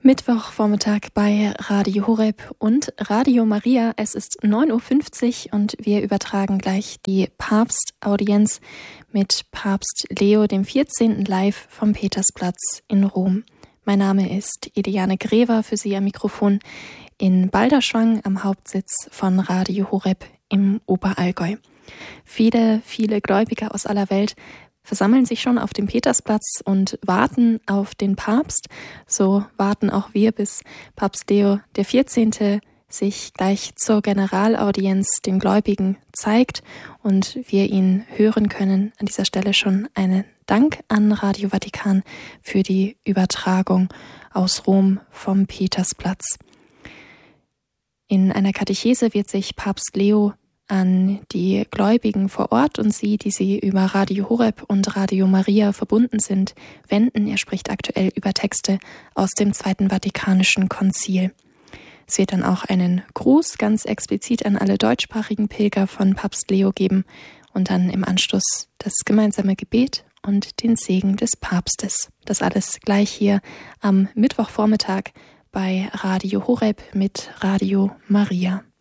Mittwochvormittag bei Radio Horeb und Radio Maria. Es ist 9:50 Uhr und wir übertragen gleich die Papstaudienz mit Papst Leo XIV. Live vom Petersplatz in Rom. Mein Name ist Eliane Grever, für Sie am Mikrofon in Balderschwang am Hauptsitz von Radio Horeb im Oberallgäu. Viele Gläubige aus aller Welt versammeln sich schon auf dem Petersplatz und warten auf den Papst. So warten auch wir, bis Papst Leo XIV. Sich gleich zur Generalaudienz den Gläubigen zeigt und wir ihn hören können. An dieser Stelle schon einen Dank an Radio Vatikan für die Übertragung aus Rom vom Petersplatz. In einer Katechese wird sich Papst Leo an die Gläubigen vor Ort und die sie über Radio Horeb und Radio Maria verbunden sind, wenden. Er spricht aktuell über Texte aus dem Zweiten Vatikanischen Konzil. Es wird dann auch einen Gruß ganz explizit an alle deutschsprachigen Pilger von Papst Leo geben und dann im Anschluss das gemeinsame Gebet und den Segen des Papstes. Das alles gleich hier am Mittwochvormittag bei Radio Horeb mit Radio Maria.